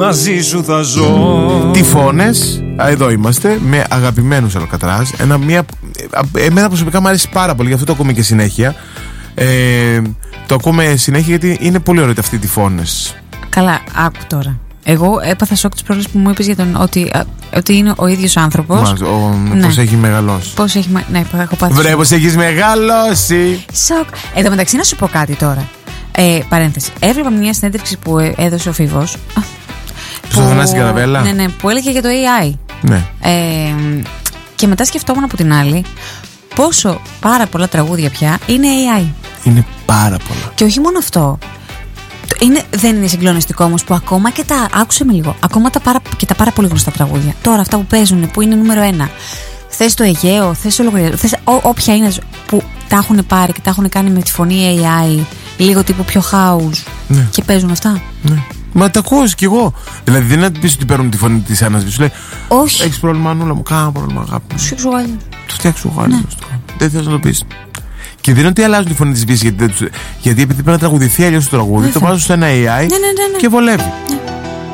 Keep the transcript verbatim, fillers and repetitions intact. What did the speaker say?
Μαζί σου θα ζω. Τυφώνες, εδώ είμαστε με αγαπημένους Αλκατράζ. Ένα, μια, εμένα προσωπικά μου αρέσει πάρα πολύ, γι' αυτό το ακούμε και συνέχεια. ε, Το ακούμε συνέχεια γιατί είναι πολύ ωραίο αυτοί οι Τυφώνες. Καλά, άκου τώρα. Εγώ έπαθα σοκ τις πρόλες που μου είπες για τον, ότι, ότι είναι ο ίδιος άνθρωπος. Μας, ο, ναι. Πώς έχει μεγαλώσει. Πώς έχει, ναι, έχω πάθει. Βρε, πώς έχεις μεγαλώσει. Σοκ. Εν τω μεταξύ, να σου πω κάτι τώρα. Ε, παρένθεση. Έβλεπα μια συνέντευξη που έδωσε ο Φίβος. Του Αθανάση Καραβέλα. Ναι, ναι, που έλεγε για το έι άι. Ναι. Ε, και μετά σκεφτόμουν από την άλλη πόσο πάρα πολλά τραγούδια πια είναι έι άι. Είναι πάρα πολλά. Και όχι μόνο αυτό. Είναι, δεν είναι συγκλονιστικό όμως που ακόμα και τα. Άκουσε με λίγο. Ακόμα τα πάρα, και τα πάρα πολύ γνωστά τραγούδια. Τώρα αυτά που παίζουν, που είναι νούμερο ένα. Θες το Αιγαίο, θες το λογαριασμό. Θες ό, όποια είναι που τα έχουν πάρει και τα έχουν κάνει με τη φωνή έι άι, λίγο τύπου πιο house. Ναι. Και παίζουν αυτά. Ναι. Μα τα ακούω κι εγώ. Δηλαδή δεν είναι να πει ότι παίρνουν τη φωνή τη Άννα Βυσσού. Λέει, όχι. Έχεις πρόβλημα, Ανούλα μου. Κάνα πρόβλημα, αγάπη μου. Σου φτιάξω εγώ άλλο. Του φτιάξω εγώ άλλο. Δεν θες να το πει. Και δεν είναι ότι αλλάζουν τη φωνή τη Βύση, γιατί, γιατί επειδή πρέπει να τραγουδηθεί αλλιώς το τραγούδι, το βάζουν σε ένα έι άι ναι, ναι, ναι, ναι. και βολεύει. Ναι.